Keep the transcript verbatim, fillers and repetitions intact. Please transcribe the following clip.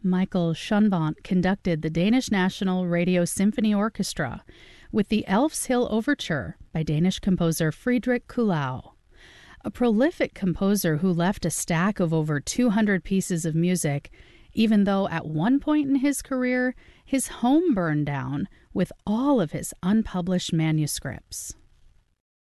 Michael Schoenwandt conducted the Danish National Radio Symphony Orchestra with the Elf's Hill Overture by Danish composer Friedrich Kuhlau. A prolific composer who left a stack of over two hundred pieces of music, even though at one point in his career, his home burned down with all of his unpublished manuscripts.